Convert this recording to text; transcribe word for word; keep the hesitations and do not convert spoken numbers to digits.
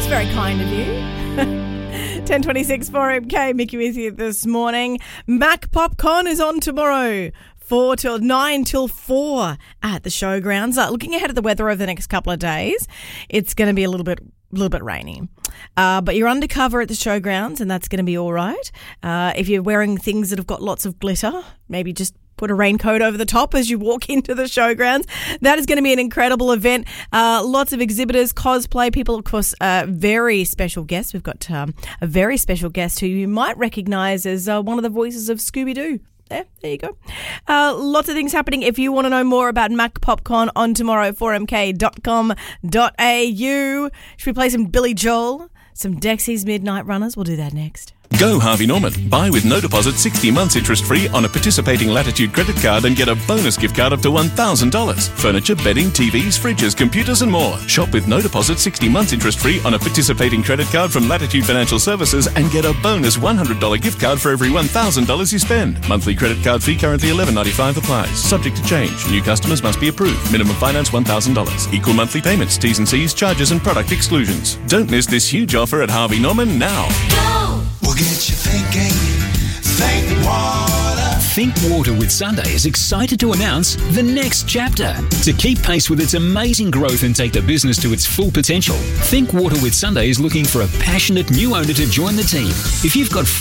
Very kind of you. ten twenty-six four M K, Mickey with you this morning. Mac Popcorn is on tomorrow. Four till nine till four at the showgrounds. Uh, looking ahead at the weather over the next couple of days, it's going to be a little bit, little bit rainy. Uh, but you're undercover at the showgrounds, and that's going to be all right. Uh, if you're wearing things that have got lots of glitter, maybe just put a raincoat over the top as you walk into the showgrounds. That is going to be an incredible event. Uh, lots of exhibitors, cosplay people, of course, uh, very special guests. We've got um, a very special guest who you might recognise as uh, one of the voices of Scooby-Doo. There, there you go. Uh, lots of things happening. If you want to know more about Mac Popcorn on tomorrow, four m k dot com dot a u. Should we play some Billy Joel? Some Dexys Midnight Runners? We'll do that next. Go Harvey Norman. Buy with no deposit sixty months interest-free on a participating Latitude credit card and get a bonus gift card up to one thousand dollars. Furniture, bedding, T Vs, fridges, computers and more. Shop with no deposit sixty months interest-free on a participating credit card from Latitude Financial Services and get a bonus one hundred dollars gift card for every one thousand dollars you spend. Monthly credit card fee currently eleven ninety-five applies. Subject to change. New customers must be approved. Minimum finance one thousand dollars. Equal monthly payments. T's and C's, charges and product exclusions. Don't miss this huge offer at Harvey Norman now. Go! We'll get you thinking, think water. Think Water with Sunday is excited to announce the next chapter. To keep pace with its amazing growth and take the business to its full potential, Think Water with Sunday is looking for a passionate new owner to join the team. If you've got